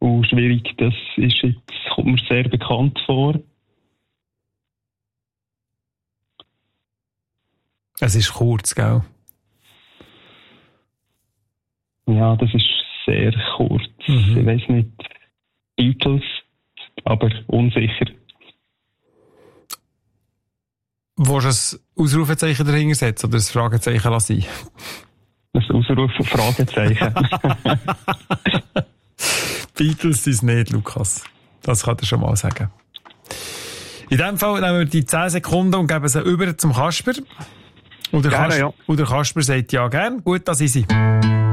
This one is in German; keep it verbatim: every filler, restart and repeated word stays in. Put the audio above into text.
Und schwierig, das ist jetzt, kommt mir sehr bekannt vor. Es ist kurz, gell? Ja, das ist sehr kurz. Mhm. Ich weiss nicht. Beatles, aber unsicher. Willst du ein Ausrufezeichen dahinter setzen oder ein Fragezeichen lassen? Ein Ausruf Fragezeichen. Beatles sind es nicht, Lukas. Das kann ich schon mal sagen. In dem Fall nehmen wir die zehn Sekunden und geben sie über zum Kasper. Und der, Gerne, Kasper, ja. und der Kasper sagt ja gern. Gut, das ist sie.